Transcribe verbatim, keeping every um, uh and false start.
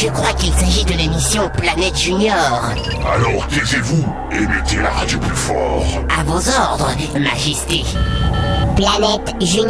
Je crois qu'il s'agit de l'émission Planète Junior. Alors taisez-vous et mettez la radio plus fort. À vos ordres, Majesté. Planète Junior.